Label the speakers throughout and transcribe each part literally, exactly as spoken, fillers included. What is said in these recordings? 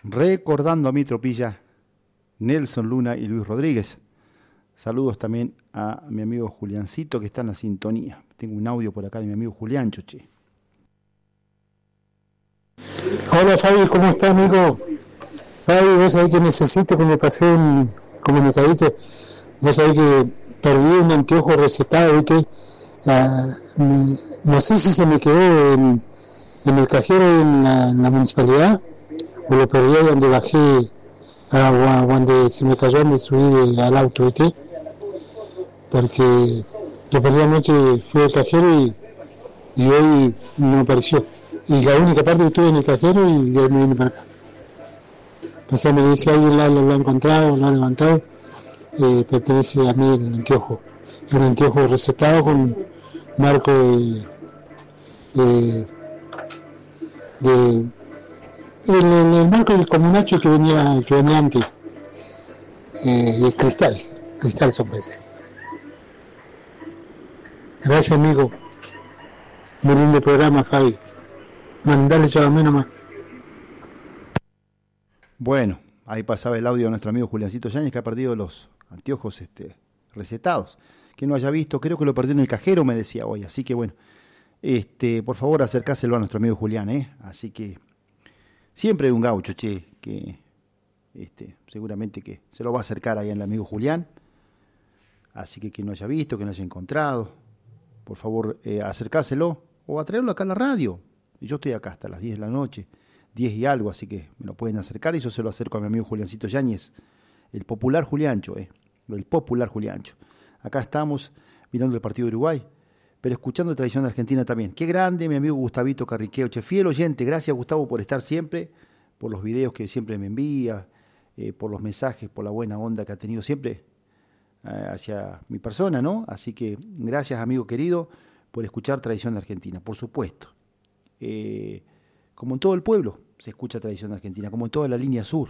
Speaker 1: recordando a mi tropilla, Nelson Luna y Luis Rodríguez. Saludos también a mi amigo Juliancito, que está en la sintonía. Tengo un audio por acá de mi amigo Julián Choche.
Speaker 2: Hola Fabi, ¿cómo estás, amigo? Fabi, vos sabés que necesito que me pasé un comunicadito. Vos sabés que perdí un anteojo recetado, ¿viste? Ah, no sé si se me quedó en, en el cajero en la, en la municipalidad, o lo perdí ahí donde bajé, a, donde se me cayó donde subí de, al auto, ¿viste? Porque lo perdí anoche, fui al cajero y, y hoy no apareció. Y la única parte que estuve en el cajero y de ahí me vine para acá. Pasé, me dice alguien lo, lo ha encontrado, lo ha levantado, eh, pertenece a mí el anteojo. Es un anteojo recetado con marco de, de, de el, el, el marco del comunacho que venía, que venía antes, eh, es cristal, cristal son veces. Gracias, amigo. Muy lindo programa, Fabi. Mandale yo a mí nomás.
Speaker 1: Bueno, ahí pasaba el audio de nuestro amigo Juliancito Yáñez, que ha perdido los anteojos este, recetados. Que no haya visto, creo que lo perdió en el cajero, me decía hoy. Así que bueno, este, por favor acercáselo a nuestro amigo Julián, ¿eh? Así que siempre hay un gaucho, che, que este, seguramente que se lo va a acercar ahí al amigo Julián. Así que quien no haya visto, que no haya encontrado, por favor eh, acercáselo o a traerlo acá a la radio. Yo estoy acá hasta las diez de la noche, diez y algo, así que me lo pueden acercar y yo se lo acerco a mi amigo Juliancito Yáñez, el popular Juliancho, eh, el popular Juliancho. Acá estamos mirando el partido de Uruguay, pero escuchando Tradición de Argentina también. Qué grande mi amigo Gustavito Carriqueo, che, fiel oyente. Gracias, Gustavo, por estar siempre, por los videos que siempre me envía, eh, por los mensajes, por la buena onda que ha tenido siempre eh, hacia mi persona, ¿no? Así que gracias, amigo querido, por escuchar Tradición de Argentina, por supuesto. Eh, como en todo el pueblo se escucha Tradición de Argentina, como en toda la línea sur.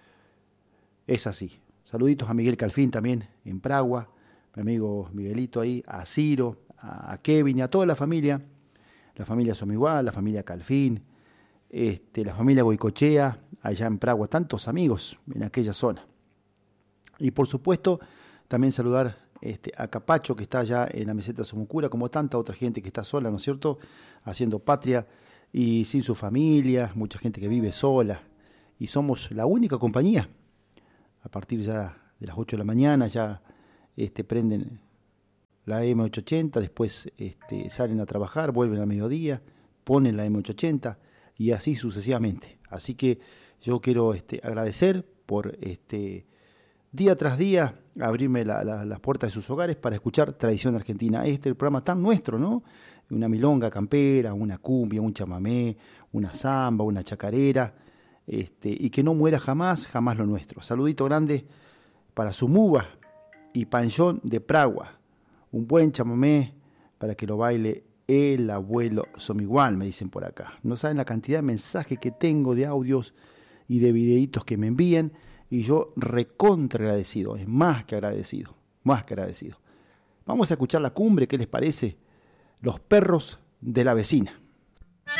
Speaker 1: Es así. Saluditos a Miguel Calfín también en Pragua, mi amigo Miguelito ahí, a Ciro, a Kevin y a toda la familia, la familia Somigual, la familia Calfín, este, la familia Goicochea, allá en Pragua, tantos amigos en aquella zona. Y por supuesto, también saludar este, a Capacho, que está allá en la meseta Somucura, como tanta otra gente que está sola, ¿no es cierto?, haciendo patria y sin su familia, mucha gente que vive sola, y somos la única compañía. A partir ya de las ocho de la mañana ya este, prenden la eme ochocientos ochenta, después este, salen a trabajar, vuelven al mediodía, ponen la eme ochocientos ochenta y así sucesivamente. Así que yo quiero este, agradecer por este, día tras día abrirme la, la, las puertas de sus hogares para escuchar Tradición Argentina. Este es el programa tan nuestro, ¿no? Una milonga campera, una cumbia, un chamamé, una samba, una chacarera, este, y que no muera jamás, jamás lo nuestro. Saludito grande para Sumuba y Panchón de Pragua. Un buen chamamé para que lo baile el abuelo Somigual, me dicen por acá. No saben la cantidad de mensajes que tengo, de audios y de videitos que me envían, y yo recontra agradecido, es más que agradecido, más que agradecido. Vamos a escuchar la cumbre, ¿qué les parece? Los perros de la vecina.